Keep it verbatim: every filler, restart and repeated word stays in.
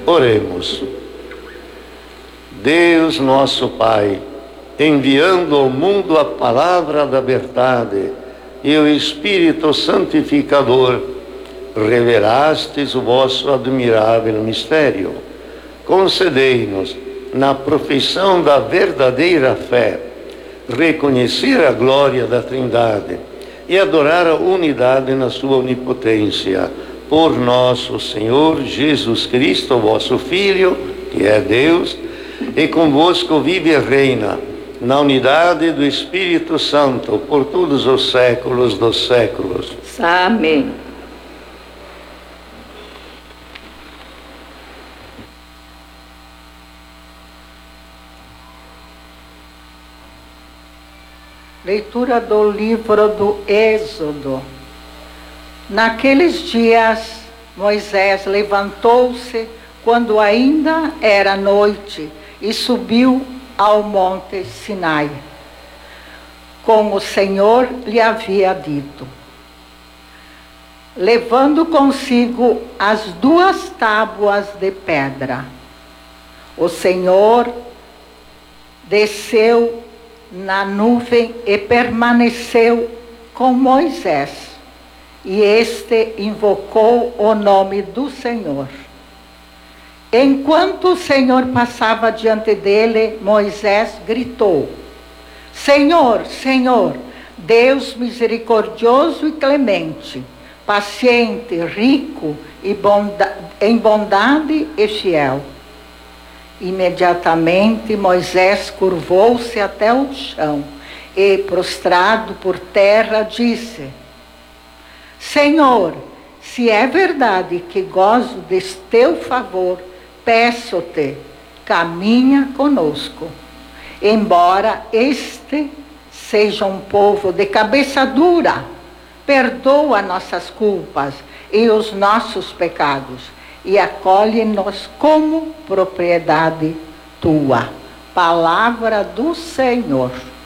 Oremos. Deus nosso Pai, enviando ao mundo a palavra da verdade e o Espírito Santificador, revelastes o vosso admirável mistério. Concedei-nos, na profissão da verdadeira fé, reconhecer a glória da Trindade e adorar a unidade na sua onipotência. Por nosso Senhor Jesus Cristo, vosso Filho, que é Deus, e convosco vive e reina, na unidade do Espírito Santo, por todos os séculos dos séculos. Amém. Leitura do livro do Êxodo. Naqueles dias, Moisés levantou-se quando ainda era noite e subiu ao monte Sinai, como o Senhor lhe havia dito, levando consigo as duas tábuas de pedra. O Senhor desceu na nuvem e permaneceu com Moisés, e este invocou o nome do Senhor. Enquanto o Senhor passava diante dele, Moisés gritou: Senhor, Senhor, Deus misericordioso e clemente, paciente, rico e bonda, em bondade e fiel. Imediatamente Moisés curvou-se até o chão e, prostrado por terra, disse: Senhor, se é verdade que gozo de teu favor, peço-te, caminha conosco. Embora este seja um povo de cabeça dura, perdoa nossas culpas e os nossos pecados, e acolhe-nos como propriedade tua. Palavra do Senhor.